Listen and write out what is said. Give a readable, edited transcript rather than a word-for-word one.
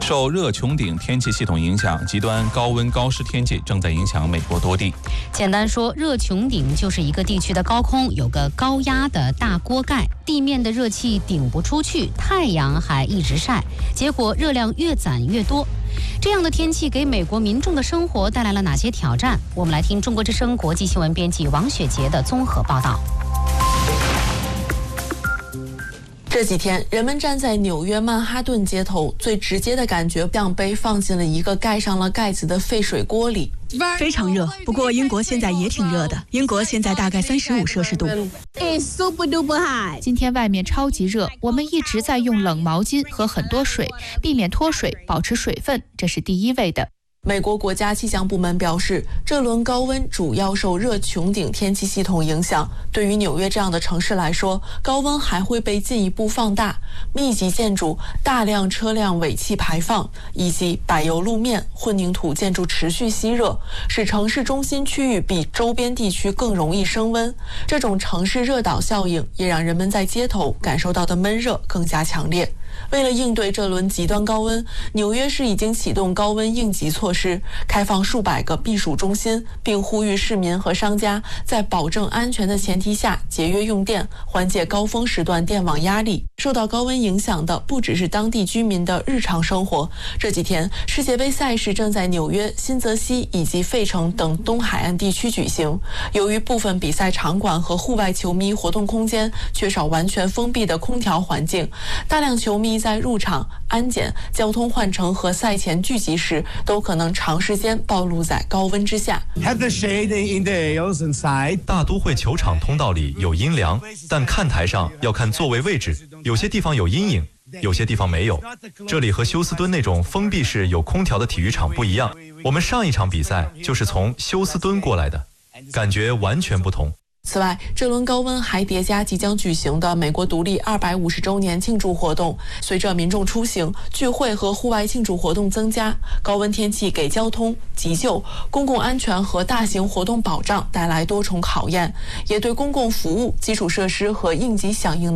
受热穹顶天气系统影响，极端高温高湿天气正在影响美国多地。 简单说，热穹顶就是一个地区的高空有个高压的大锅盖，地面的热气顶不出去，太阳还一直晒，结果热量越攒越多。这样的天气给美国民众的生活带来了哪些挑战？我们来听中国之声国际新闻编辑王雪杰的综合报道。 这几天，人们站在纽约曼哈顿街头，最直接的感觉像被放进了一个盖上了盖子的沸水锅里。 非常热，不过英国现在也挺热的，英国现在大概35摄氏度。 今天外面超级热，我们一直在用冷毛巾和很多水，避免脱水，保持水分，这是第一位的。 美国国家气象部门表示，这轮高温主要受热穹顶天气系统影响。对于纽约这样的城市来说，高温还会被进一步放大。密集建筑、大量车辆尾气排放以及柏油路面、混凝土建筑持续吸热，使城市中心区域比周边地区更容易升温。这种城市热岛效应也让人们在街头感受到的闷热更加强烈。为了应对这轮极端高温，纽约市已经启动高温应急措施，开放数百个避暑中心，并呼吁市民和商家在保证安全的前提下节约用电，缓解高峰时段电网压力。受到高温影响的不只是当地居民的日常生活。这几天，世界杯赛事正在纽约、新泽西以及费城等东海岸地区举行。由于部分比赛场馆和户外球迷活动空间缺少完全封闭的空调环境，大量球迷在入场、安检、交通换乘和赛前聚集时，都可能长时间暴露在高温之下。 大都会球场通道里有阴凉，但看台上要看座位位置，有些地方有阴影，有些地方没有。这里和休斯敦那种封闭式有空调的体育场不一样。我们上一场比赛就是从休斯敦过来的，感觉完全不同。 此外，这轮高温还叠加即将举行的美国独立250周年庆祝活动。随着民众出行、聚会和户外庆祝活动增加，高温天气给交通、急救、公共安全和大型活动保障带来多重考验，也对公共服务、基础设施和应急响应